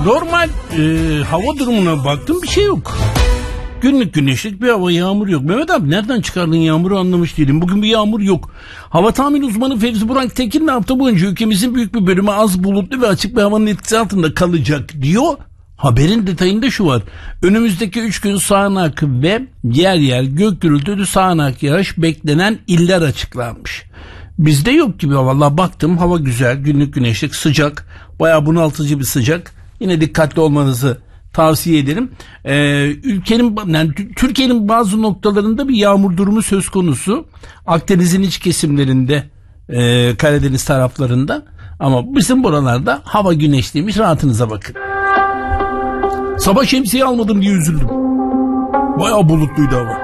Normal hava durumuna baktım, bir şey yok. Günlük güneşlik bir hava, yağmur yok. Mehmet abi nereden çıkardın yağmuru anlamış değilim. Bugün bir yağmur yok. Hava tahmin uzmanı Fevzi Burak Tekin hafta boyunca ülkemizin büyük bir bölümü az bulutlu ve açık bir havanın etkisi altında kalacak diyor. Haberin detayında şu var. Önümüzdeki 3 gün sağanak ve yer yer gök gürültülü sağanak yağış beklenen iller açıklanmış. Bizde yok gibi. Vallahi baktım, hava güzel, günlük güneşlik, sıcak, bayağı bunaltıcı bir sıcak. Yine dikkatli olmanızı tavsiye ederim. Ülkenin, yani Türkiye'nin bazı noktalarında bir yağmur durumu söz konusu. Akdeniz'in iç kesimlerinde, Karadeniz taraflarında. Ama bizim buralarda hava güneşliymiş, rahatınıza bakın. Sabah şemsiye almadım diye üzüldüm. Bayağı bulutluydu hava.